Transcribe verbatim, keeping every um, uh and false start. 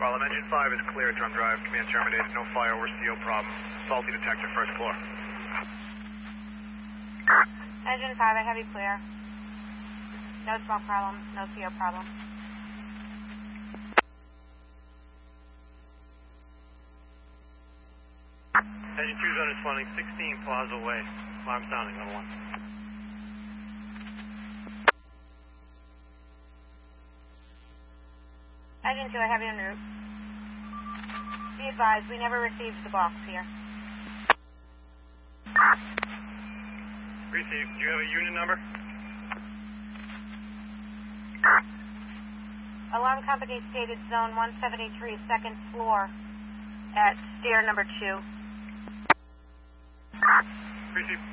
problem. Engine five is clear, drum drive, command terminated, no fire or C O problem. Faulty detector, first floor. Engine five, I have you clear. No smoke problem, no C O problem. Engine two's on responding, sixteen Plaza Way. Alarm sounding, level one. Engine two, I have you en route. Be advised, we never received the box here. Received. Do you have a unit number? Alarm company stated zone one seventy-three, second floor at stair number two. Received.